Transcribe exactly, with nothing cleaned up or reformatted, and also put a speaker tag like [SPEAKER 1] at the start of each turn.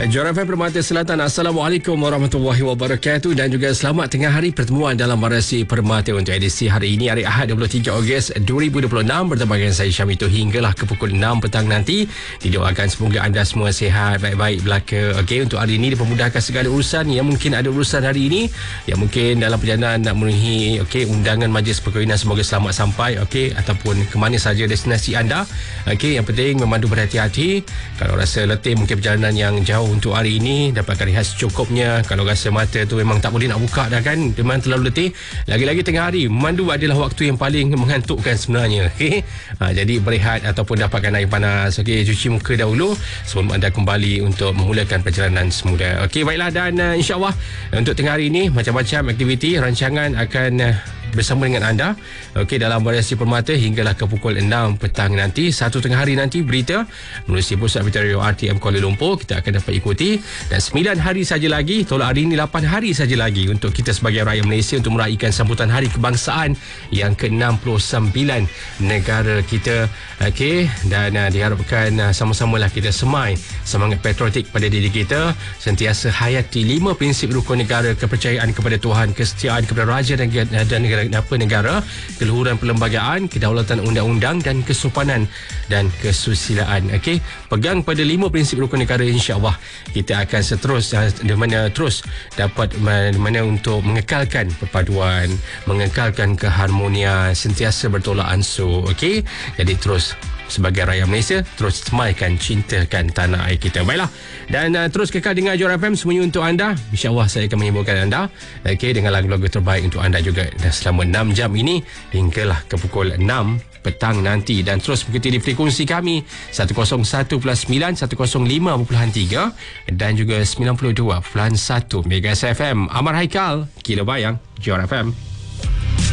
[SPEAKER 1] Johor F M Permata Selatan, Assalamualaikum warahmatullahi wabarakatuh dan juga selamat tengah hari pertemuan dalam Marasi Permata untuk edisi hari ini, hari Ahad dua puluh tiga Ogos dua ribu dua puluh enam, bersama dengan saya Syam itu hinggalah ke pukul enam petang nanti. Didoakan semoga anda semua sihat, baik-baik belaka. Okey, untuk hari ini dipermudahkan segala urusan yang mungkin ada urusan hari ini, yang mungkin dalam perjalanan nak memenuhi okey undangan majlis perkahwinan, semoga selamat sampai okey, ataupun ke mana saja destinasi anda. Okey, yang penting memandu berhati-hati. Kalau rasa letih mungkin perjalanan yang jauh untuk hari ini, dapatkan rehat secukupnya. Kalau rasa mata tu memang tak boleh nak buka dah kan, memang terlalu letih, lagi-lagi tengah hari, memandu adalah waktu yang paling mengantukkan sebenarnya. Okay? Ha, jadi berehat ataupun dapatkan air panas, okay, cuci muka dahulu sebelum anda kembali untuk memulakan perjalanan semula. Okey, baiklah, dan uh, insyaAllah untuk tengah hari ini macam-macam aktiviti rancangan akan uh, bersama dengan anda okey dalam Marasi Permata hinggalah ke pukul enam petang nanti. Satu tengah hari nanti berita melalui pusat berita radio R T M Kuala Lumpur kita akan dapat ikuti, dan sembilan hari saja lagi, tolak hari ini lapan hari saja lagi untuk kita sebagai rakyat Malaysia untuk meraihkan sambutan Hari Kebangsaan yang ke enam puluh sembilan negara kita. Okey, dan uh, diharapkan uh, sama-samalah kita semai semangat patriotik pada diri kita, sentiasa hayati lima prinsip rukun negara: kepercayaan kepada Tuhan, kesetiaan kepada raja dan, dan negara apa negara, keluhuran perlembagaan, kedaulatan undang-undang dan kesopanan dan kesusilaan. Okey, pegang pada lima prinsip rukun negara, insya-Allah kita akan seterusnya di mana terus dapat mana untuk mengekalkan perpaduan, mengekalkan keharmonian, sentiasa bertolak ansur. Okey, jadi terus sebagai rakyat Malaysia terus semaikan, cintakan tanah air kita. Baiklah, dan uh, terus kekal dengan Johor F M semuanya untuk anda. InsyaAllah saya akan menghiburkan anda okay, dengan lagu-lagu terbaik untuk anda juga, dan selama enam jam ini hinggalah ke pukul enam petang nanti. Dan terus mengikuti di frekuensi kami seratus satu perpuluhan sembilan, seratus lima perpuluhan tiga dan juga sembilan puluh dua perpuluhan satu Mega F M. Amar Haikal, Kilo Bayang, Johor F M.